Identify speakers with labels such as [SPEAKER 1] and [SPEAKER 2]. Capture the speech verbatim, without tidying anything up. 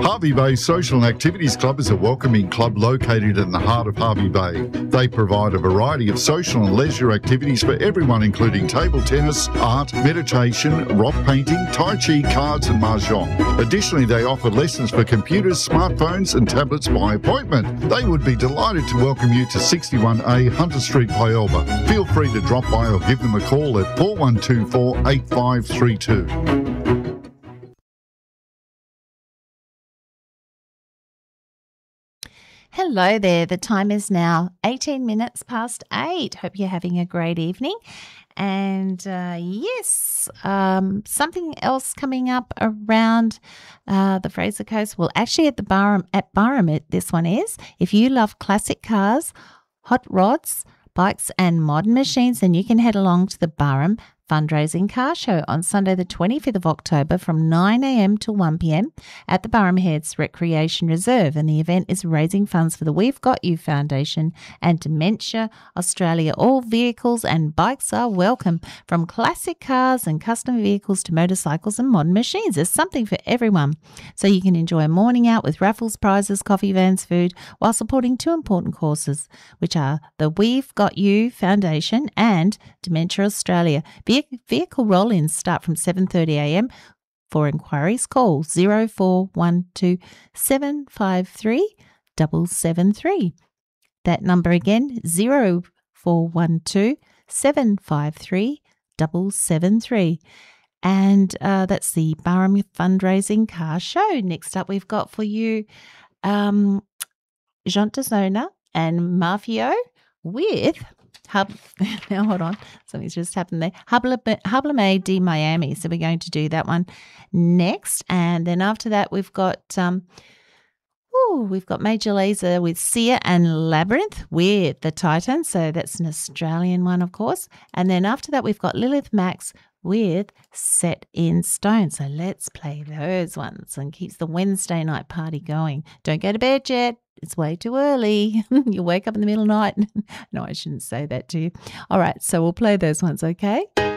[SPEAKER 1] Harvey Bay Social and Activities Club is a welcoming club located in the heart of Harvey Bay. They provide a variety of social and leisure activities for everyone, including table tennis, art, meditation, rock painting, tai chi, cards and mahjong. Additionally, they offer lessons for computers, smartphones and tablets by appointment. They would be delighted to welcome you to sixty-one A Hunter Street, Pyalba. Feel free to drop by or give them a call at four one two four, eight five three two.
[SPEAKER 2] Hello there. The time is now eighteen minutes past eight. Hope you're having a great evening. And uh, yes, um, something else coming up around uh, the Fraser Coast. Well, actually at the Barham, at Barham, it, this one is. If you love classic cars, hot rods, bikes and modern machines, then you can head along to the Barham Fundraising Car Show on Sunday the twenty-fifth of October from nine a m to one p m at the Barham Heads Recreation Reserve, and the event is raising funds for the We've Got You Foundation and Dementia Australia. All vehicles and bikes are welcome, from classic cars and custom vehicles to motorcycles and modern machines. There's something for everyone, so you can enjoy a morning out with raffles, prizes, coffee, vans, food, while supporting two important causes, which are the We've Got You Foundation and Dementia Australia. Vehicle roll-ins start from seven thirty a m For inquiries, call zero four one two, seven five three, seven seven three. That number again, zero four one two, seven five three, seven seven three. And uh, that's the Barham Fundraising Car Show. Next up, we've got for you um, Jean Dezona and Mafio with... Hub, now hold on, something's just happened there. Hublame de Miami. So we're going to do that one next, and then after that we've got um, ooh, we've got Major Lazer with Sia and Labyrinth with the Titan. So that's an Australian one, of course. And then after that we've got Lilith Max with Set in Stone. So let's play those ones and keeps the Wednesday night party going. Don't go to bed yet. It's way too early. You'll wake up in the middle of the night. No, I shouldn't say that to you. All right, so we'll play those ones, okay?